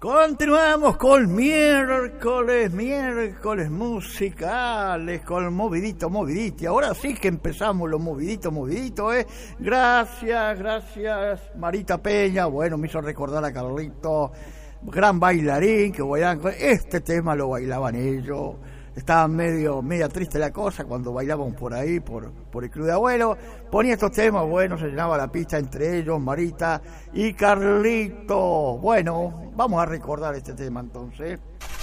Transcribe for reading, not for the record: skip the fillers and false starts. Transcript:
Continuamos con miércoles musicales, con movidito. Ahora sí que empezamos lo movidito, ¿eh? Gracias, Marita Peña. Bueno, me hizo recordar a Carlito, gran bailarín, que bailaban. Este tema lo bailaban ellos. Estaba media triste la cosa cuando bailaban por ahí, por el Club de Abuelos. Ponía estos temas, bueno, se llenaba la pista entre ellos, Marita y Carlito. Bueno, vamos a recordar este tema entonces.